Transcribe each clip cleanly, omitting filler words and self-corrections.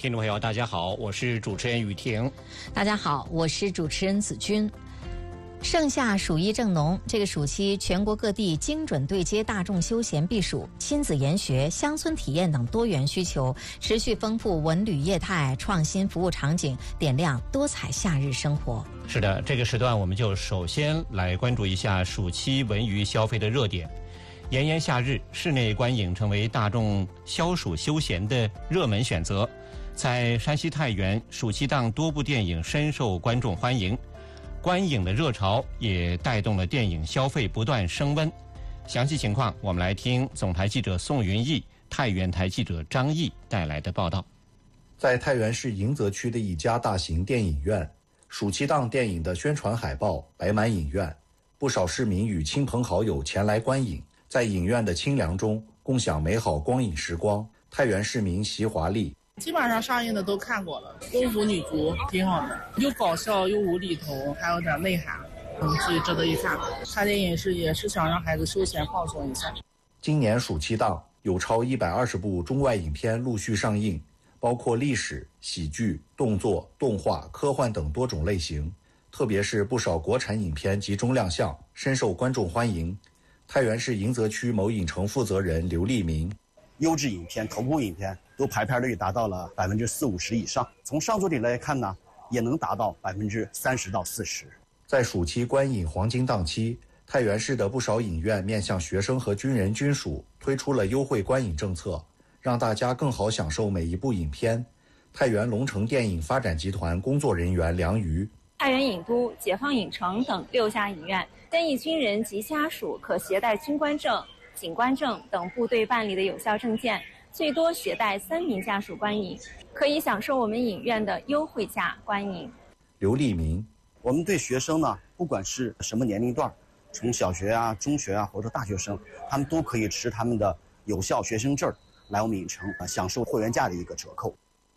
听众朋友，大家好，我是主持人雨婷。 大家好，我是主持人子君。盛夏暑意正浓，这个暑期全国各地精准对接大众休闲避暑、亲子研学、乡村体验等多元需求，持续丰富文旅业态、创新服务场景，点亮多彩夏日生活。 是的，这个时段我们就首先来关注一下暑期文娱消费的热点。炎炎夏日，室内观影成为大众消暑休闲的热门选择。在山西太原，暑期档多部电影深受观众欢迎，观影的热潮也带动了电影消费不断升温。详细情况，我们来听总台记者宋云逸、太原台记者张毅带来的报道。 在太原市迎泽区的一家大型电影院，暑期档电影的宣传海报摆满影院，不少市民与亲朋好友前来观影，在影院的清凉中共享美好光影时光。太原市民席华丽， 基本上上映的都看过了，功夫女足挺好的，又搞笑又无厘头，还有点内涵，所以值得一看。看电影也是想让孩子休闲放松一下。 今年暑期档有超120部中外影片陆续上映，包括历史、喜剧、动作、动画、科幻等多种类型，特别是不少国产影片集中亮相，深受观众欢迎。太原市迎泽区某影城负责人刘立明， 优质影片、头部影片都排片率达到了40%-50%以上，从上座率来看呢，也能达到30%到40%。 在暑期观影黄金档期，太原市的不少影院面向学生和军人军属推出了优惠观影政策，让大家更好享受每一部影片。太原龙城电影发展集团工作人员梁瑜， 太原影都、解放影城等6家影院，建议军人及家属可携带军官证、警官证等部队办理的有效证件，最多携带3名家属观影，可以享受我们影院的优惠价观影。 刘立明， 我们对学生呢，不管是什么年龄段，从小学啊、中学啊或者大学生，他们都可以持他们的有效学生证来我们影城享受会员价的一个折扣。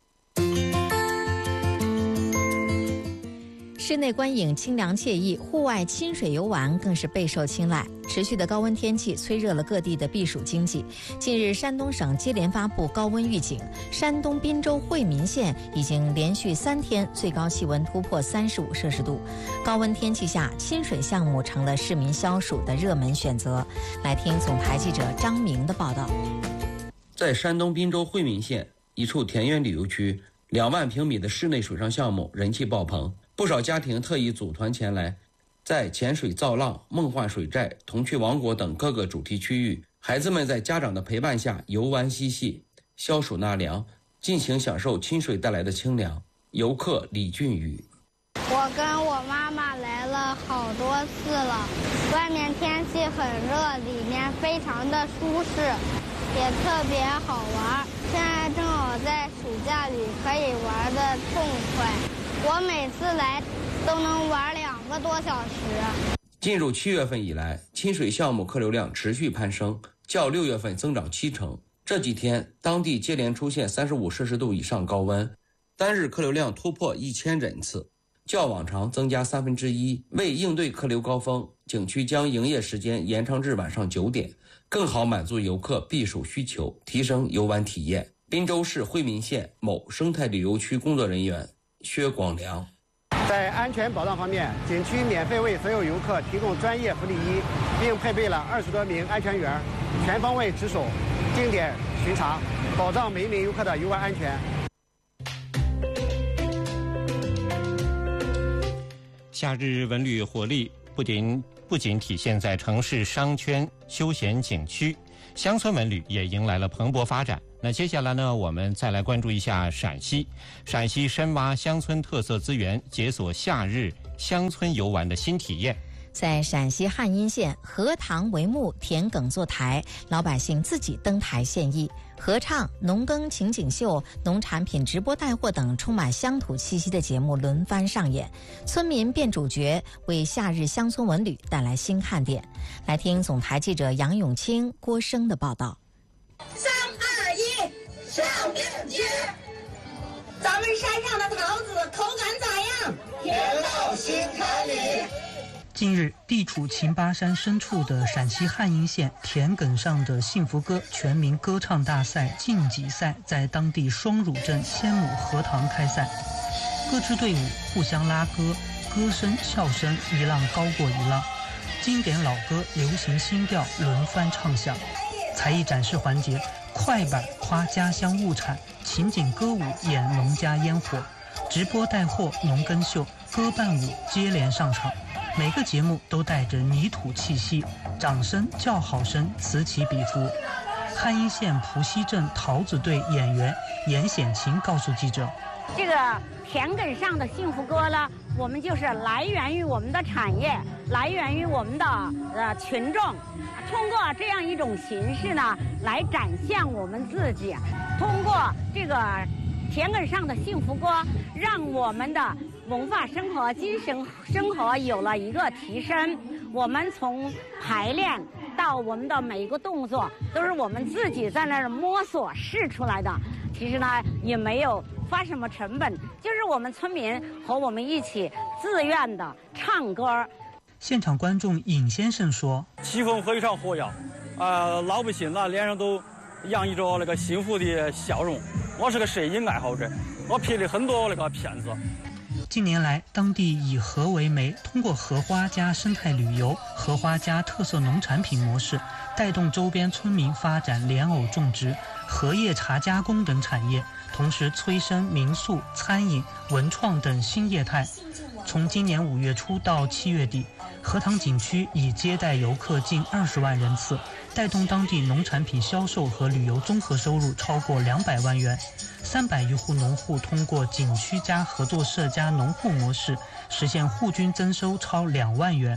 室内观影清凉惬意，户外亲水游玩更是备受青睐。持续的高温天气催热了各地的避暑经济。近日，山东省接连发布高温预警，山东滨州惠民县已经连续3天最高气温突破35摄氏度。高温天气下，亲水项目成了市民消暑的热门选择。来听总台记者张明的报道。 在山东滨州惠民县一处田园旅游区，2万平米的室内水上项目人气爆棚。不少家庭特意组团前来，在潜水造浪、梦幻水寨、童趣王国等各个主题区域，孩子们在家长的陪伴下游玩嬉戏，消暑纳凉，尽情享受亲水带来的清凉。游客李俊宇， 我跟我妈妈来了好多次了，外面天气很热，里面非常的舒适，也特别好玩。现在正好在暑假里可以玩得痛快，我每次来都能玩2个多小时。 进入7月份以来，亲水项目客流量持续攀升，较6月份增长70%。这几天，当地接连出现35摄氏度以上高温，单日客流量突破1000人次，较往常增加1/3。为应对客流高峰，景区将营业时间延长至晚上9点，更好满足游客避暑需求，提升游玩体验。滨州市惠民县某生态旅游区工作人员薛广良， 在安全保障方面，景区免费为所有游客提供专业福利衣，并配备了20多名安全员，全方位值守、定点巡查，保障每一名游客的游玩安全。 夏日文旅活力不仅体现在城市商圈、休闲景区，乡村文旅也迎来了蓬勃发展。那接下来呢，我们再来关注一下陕西。陕西深挖乡村特色资源，解锁夏日乡村游玩的新体验。 在陕西汉阴县，荷塘帷幕，田埂做台，老百姓自己登台献艺，合唱、农耕情景秀、农产品直播带货等充满乡土气息的节目轮番上演，村民变主角，为夏日乡村文旅带来新看点。来听总台记者杨永清、郭生的报道。 3、2、1，上命去！咱们山上的桃子口感咋样？甜到心坎里。 近日，地处秦巴山深处的陕西汉阴县田埂上的幸福歌全民歌唱大赛晋级赛在当地双乳镇仙母荷塘开赛，各支队伍互相拉歌，歌声笑声一浪高过一浪，经典老歌流行新调轮番唱响。才艺展示环节，快板夸家乡物产，情景歌舞演农家烟火，直播带货农耕秀，歌伴舞接连上场。每个节目都带着泥土气息，掌声叫好声此起彼伏。汉阴县蒲溪镇桃子队演员严显琴告诉记者， 这个田埂上的幸福歌呢，我们就是来源于我们的产业，来源于我们的群众，通过这样一种形式呢，来展现我们自己，通过这个田埂上的幸福歌，让我们的文化生活、精神生活有了一个提升。我们从排练到我们的每一个动作，都是我们自己在那儿摸索试出来的。其实呢，也没有花什么成本，就是我们村民和我们一起自愿的唱歌。 现场观众尹先生说：“ 气氛非常活跃，老百姓呢脸上都洋溢着那个幸福的笑容。我是个摄影爱好者，我拍了很多那个片子。” 近年来，当地以荷为媒，通过荷花加生态旅游、荷花加特色农产品模式，带动周边村民发展莲藕种植、荷叶茶加工等产业，同时催生民宿、餐饮、文创等新业态。从今年5月初到7月底，荷塘景区已接待游客近20万人次，带动当地农产品销售和旅游综合收入超过200万元。300余户农户通过景区加合作社加农户模式，实现户均增收超2万元。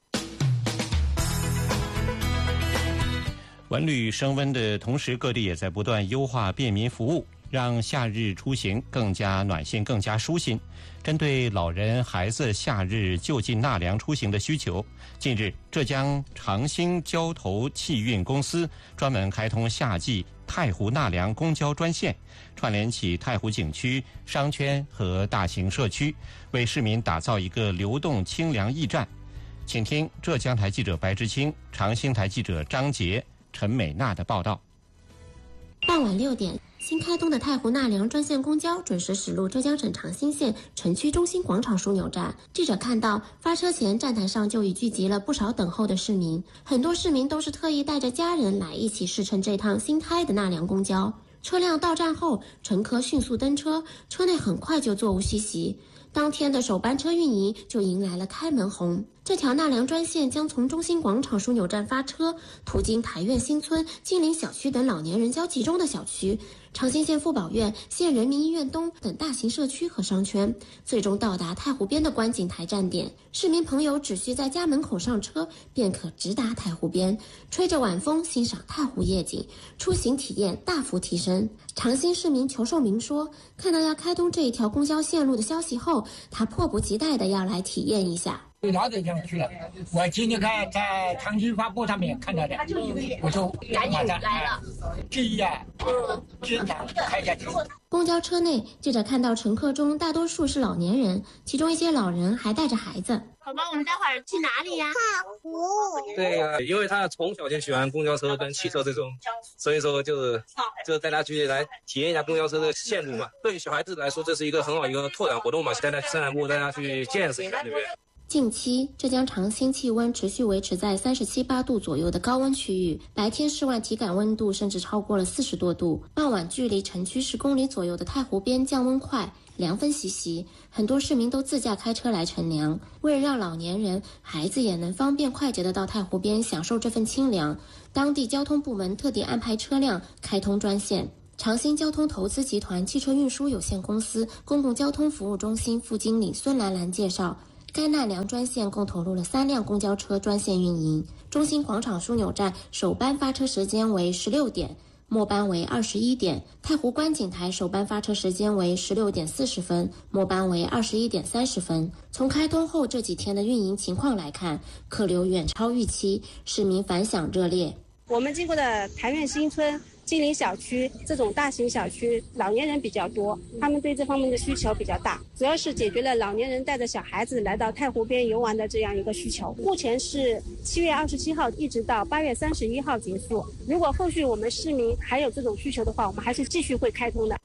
文旅升温的同时，各地也在不断优化便民服务，让夏日出行更加暖心、更加舒心。针对老人、孩子夏日就近纳凉出行的需求，近日浙江长兴交投汽运公司专门开通夏季太湖纳凉公交专线，串联起太湖景区、商圈和大型社区，为市民打造一个流动清凉驿站。请听浙江台记者白之清、长兴台记者张杰、陈美娜的报道。 傍晚6点，新开通的太湖纳凉专线公交准时驶入浙江省长兴县城区中心广场枢纽站。记者看到，发车前站台上就已聚集了不少等候的市民，很多市民都是特意带着家人来一起试乘这趟新开的纳凉公交。车辆到站后，乘客迅速登车，车内很快就座无虚席。当天的首班车运营就迎来了开门红。这条纳凉专线将从中心广场枢纽站发车，途经台苑新村、金陵小区等老年人较集中的小区，长兴县妇保院、县人民医院东等大型社区和商圈，最终到达太湖边的观景台站点。市民朋友只需在家门口上车，便可直达太湖边，吹着晚风欣赏太湖夜景，出行体验大幅提升。长兴市民裘寿明说，看到要开通这一条公交线路的消息后，他迫不及待地要来体验一下。 老早就去了，我今天看在长兴发布上面看到的，我就赶紧来了。第一啊，经常开下去。 公交车内，记者看到乘客中大多数是老年人，其中一些老人还带着孩子。 宝宝，我们待会儿去哪里呀？太湖。 对呀，因为他从小就喜欢公交车跟汽车这种，所以说就是带他去来体验一下公交车的线路嘛。对于小孩子来说，这是一个很好一个拓展活动嘛，带他散散步，带他去见识一下，对不对？ 近期，浙江长兴气温持续维持在37、8度左右的高温区域，白天室外体感温度甚至超过了40多度。傍晚，距离城区10公里左右的太湖边降温快，凉风习习，很多市民都自驾开车来乘凉。为了让老年人、孩子也能方便快捷地到太湖边享受这份清凉，当地交通部门特地安排车辆开通专线。长兴交通投资集团汽车运输有限公司公共交通服务中心副经理孙兰兰介绍，该纳凉专线共投入了3辆公交车专线运营。中心广场枢纽站首班发车时间为16点，末班为21点；太湖观景台首班发车时间为16点40分，末班为21点30分。从开通后这几天的运营情况来看，客流远超预期，市民反响热烈。 我们经过的台苑新村、 金陵小区这种大型小区，老年人比较多，他们对这方面的需求比较大，主要是解决了老年人带着小孩子来到太湖边游玩的这样一个需求。目前是7月27号一直到8月31号结束，如果后续我们市民还有这种需求的话，我们还是继续会开通的。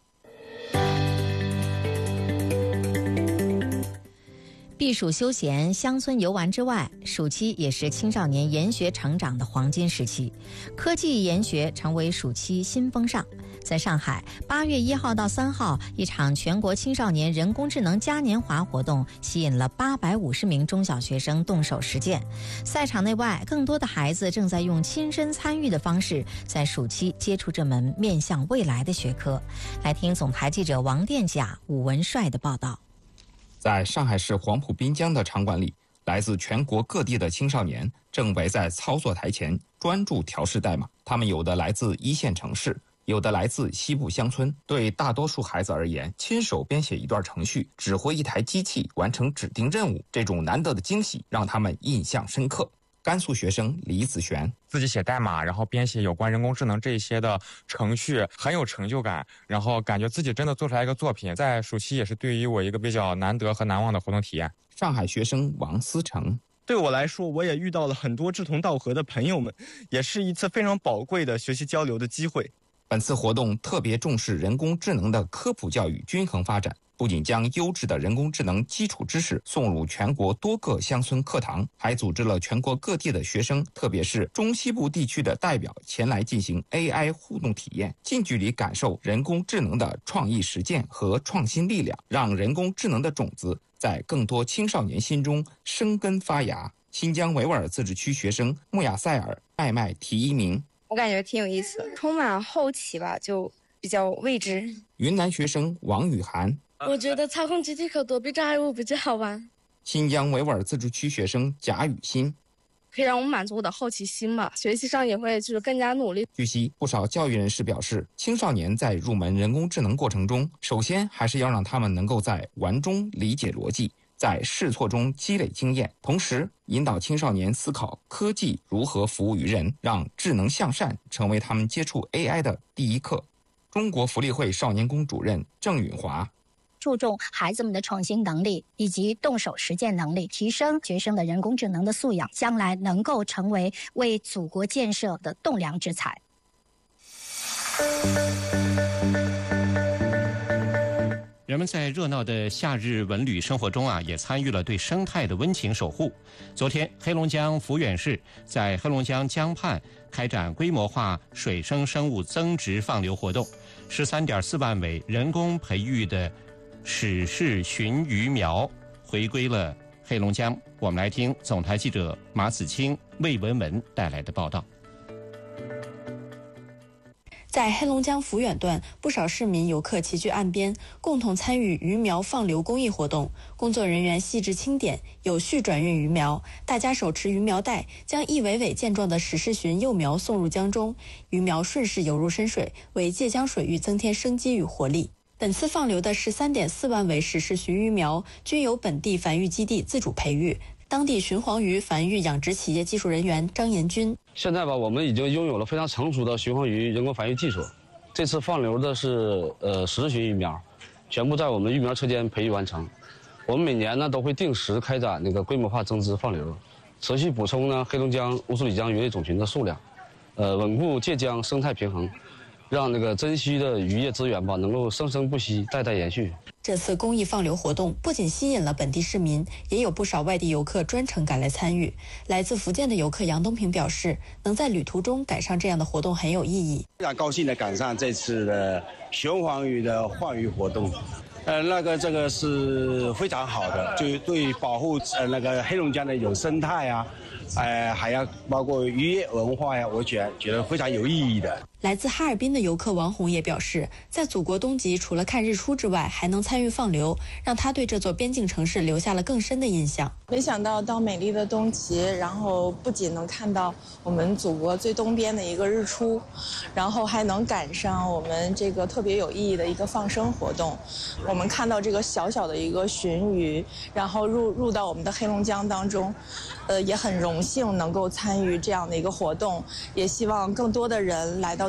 避暑休闲、乡村游玩之外，暑期也是青少年研学成长的黄金时期，科技研学成为暑期新风尚。在上海，8月1号到3号，一场全国青少年人工智能嘉年华活动吸引了850名中小学生动手实践。赛场内外，更多的孩子正在用亲身参与的方式，在暑期接触这门面向未来的学科。来听总台记者王殿甲、武文帅的报道。 在上海市黄浦滨江的场馆里，来自全国各地的青少年正围在操作台前专注调试代码。他们有的来自一线城市，有的来自西部乡村。对大多数孩子而言，亲手编写一段程序，指挥一台机器完成指定任务，这种难得的惊喜让他们印象深刻。甘肃学生李子璇自己写代码，然后编写有关人工智能这些的程序，很有成就感，然后感觉自己真的做出来一个作品。在暑期也是对于我一个比较难得和难忘的活动体验。 上海学生王思成， 对我来说，我也遇到了很多志同道合的朋友们，也是一次非常宝贵的学习交流的机会。 本次活动特别重视人工智能的科普教育均衡发展，不仅将优质的人工智能基础知识送入全国多个乡村课堂，还组织了全国各地的学生，特别是中西部地区的代表前来进行 AI 互动体验，近距离感受人工智能的创意实践和创新力量，让人工智能的种子在更多青少年心中生根发芽。新疆维吾尔自治区学生穆亚塞尔麦麦提一名， 我感觉挺有意思的，充满好奇吧，就比较未知。 云南学生王雨涵， 我觉得操控集体可躲避障碍物比较好玩。 新疆维吾尔自治区学生贾雨欣， 可以让我们满足我的好奇心嘛，学习上也会就是更加努力。 据悉，不少教育人士表示，青少年在入门人工智能过程中，首先还是要让他们能够在玩中理解逻辑，在试错中积累经验，同时引导青少年思考科技如何服务于人，让智能向善成为他们接触 AI 的第一课。中国福利会少年宫主任郑允华， 注重孩子们的创新能力以及动手实践能力，提升学生的人工智能的素养，将来能够成为为祖国建设的栋梁之才。 人们在热闹的夏日文旅生活中也参与了对生态的温情守护。昨天，黑龙江抚远市在黑龙江江畔开展规模化水生生物增殖放流活动，13.4万尾人工培育的史氏鲟鱼苗回归了黑龙江。我们来听总台记者马子清、魏文文带来的报道。 在黑龙江抚远段，不少市民游客齐聚岸边，共同参与鱼苗放流公益活动。工作人员细致清点，有序转运鱼苗，大家手持鱼苗袋，将一尾尾健壮的史氏鲟幼苗送入江中，鱼苗顺势游入深水，为界江水域增添生机与活力。本次放流的13.4万尾史氏鲟鱼苗，均由本地繁育基地自主培育。当地鲟黄鱼繁育养殖企业技术人员张延军， 现在吧，我们已经拥有了非常成熟的鲟黄鱼人工繁育技术。这次放流的是史氏鲟鱼苗，全部在我们育苗车间培育完成。我们每年呢都会定时开展那个规模化增殖放流，持续补充呢黑龙江乌苏里江鱼类种群的数量，稳固界江生态平衡，让那个珍稀的渔业资源吧能够生生不息，代代延续。 这次公益放流活动不仅吸引了本地市民，也有不少外地游客专程赶来参与。来自福建的游客杨东平表示，能在旅途中赶上这样的活动很有意义。 非常高兴的赶上这次的鲟黄鱼的放鱼活动，这个是非常好的，就对保护那个黑龙江的一种生态啊，还要包括渔业文化呀，我觉得非常有意义的。 来自哈尔滨的游客王红也表示，在祖国东极除了看日出之外，还能参与放流，让他对这座边境城市留下了更深的印象。 没想到到美丽的东极，然后不仅能看到我们祖国最东边的一个日出，然后还能赶上我们这个特别有意义的一个放生活动。我们看到这个小小的一个鲟鱼，然后入到我们的黑龙江当中，也很荣幸能够参与这样的一个活动，也希望更多的人来到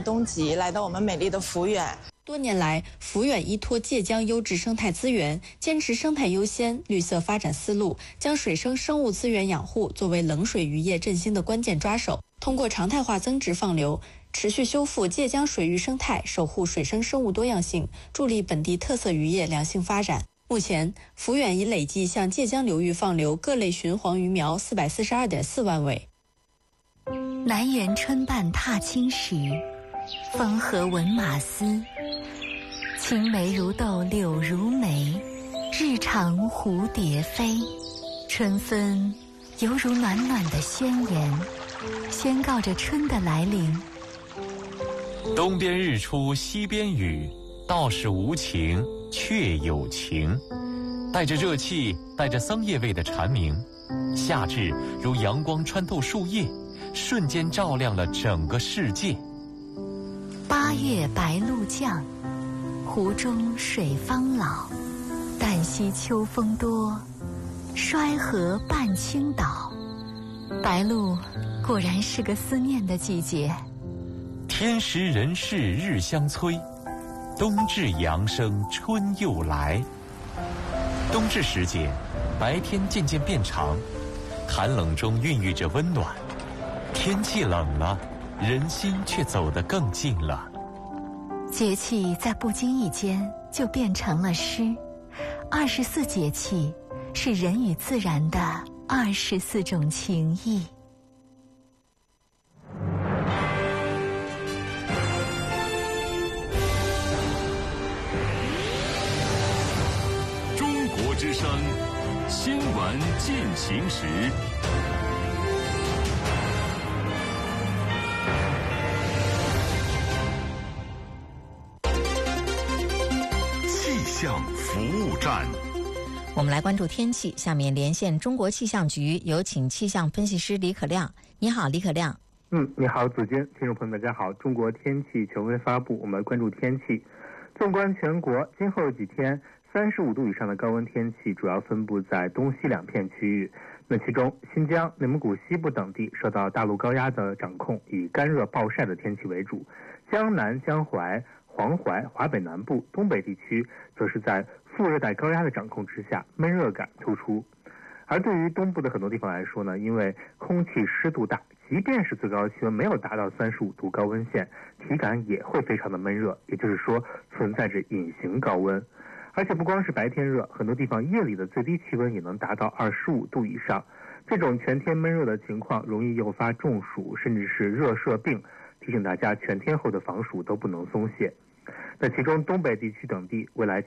东极，来到我们美丽的抚远。 多年来，抚远依托界江优质生态资源，坚持生态优先、绿色发展思路，将水生生物资源养护作为冷水渔业振兴的关键抓手。通过常态化增值放流，持续修复界江水域生态，守护水生生物多样性，助力本地特色渔业良性发展。目前，抚远已累计向界江流域放流各类鲟黄鱼苗442.4万尾。 南园春半踏青时，风和闻马嘶。青梅如豆柳如眉，日长蝴蝶飞。春分犹如暖暖的宣言，宣告着春的来临。 东边日出西边雨，道是无晴却有晴。带着热气，带着桑叶味的蝉鸣，夏至如阳光穿透树叶，瞬间照亮了整个世界。 8月白露降，湖中水方老。旦夕秋风多，衰河半倾倒。白露果然是个思念的季节。 天时人事日相催，冬至阳生春又来。冬至时节，白天渐渐变长，寒冷中孕育着温暖。天气冷了，人心却走得更近了。 节气在不经意间就变成了诗。24节气是人与自然的24种情谊。 中国之声新闻进行时。气象服务站， 我们来关注天气。下面连线中国气象局，有请气象分析师李可亮。你好，李可亮。 你好，子君，听众朋友们，大家好。中国天气权威发布，我们来关注天气。纵观全国，今后几天35度以上的高温天气主要分布在东西两片区域。那其中，新疆、内蒙古西部等地受到大陆高压的掌控，以干热暴晒的天气为主。江南、江淮、黄淮、华北南部、东北地区则是在副热带高压的掌控之下，闷热感突出。而对于东部的很多地方来说呢，因为空气湿度大，即便是最高气温没有达到35度高温线，体感也会非常的闷热，也就是说存在着隐形高温。而且不光是白天热，很多地方夜里的最低气温也能达到25度以上。这种全天闷热的情况容易诱发中暑，甚至是热射病，提醒大家全天候的防暑都不能松懈。那其中东北地区等地未来